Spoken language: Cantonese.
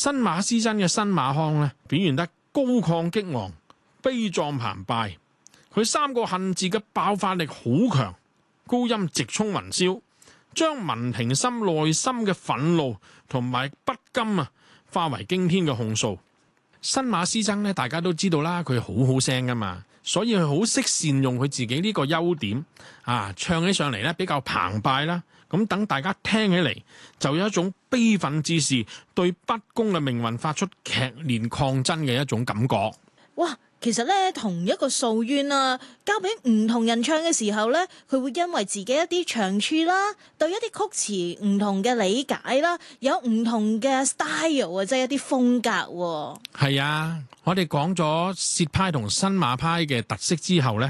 新馬師曾嘅新馬腔咧，表現得高亢激昂、悲壯澎湃。佢三個恨字嘅爆發力好強，高音直衝雲霄，將文庭深內心嘅憤怒同埋不甘化為驚天嘅控訴。新馬師曾咧，大家都知道啦，佢好好聲噶嘛，所以佢好識善用佢自己呢個優點唱起上嚟咧比較澎湃啦。咁等大家聽起嚟就有一種悲憤之士對不公嘅命運發出劇烈抗爭嘅一種感覺。 哇！其實咧，同一個訴怨交俾唔同人唱嘅時候咧，佢會因為自己一啲長處啦，對一啲曲詞唔同嘅理解啦，有唔同嘅 style 即係一啲風格。係啊，我哋講咗薛派同新馬派嘅特色之後咧，